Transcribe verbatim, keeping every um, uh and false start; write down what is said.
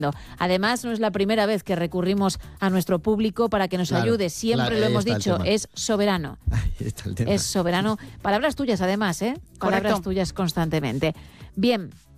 Además, no es la primera vez que recurrimos a nuestro público para que nos Claro, ayude. Siempre claro, lo ahí hemos está el dicho, tema. es soberano. Ahí está el tema. Es soberano. Palabras tuyas, además, ¿eh? Palabras Correcto. tuyas constantemente. Bien,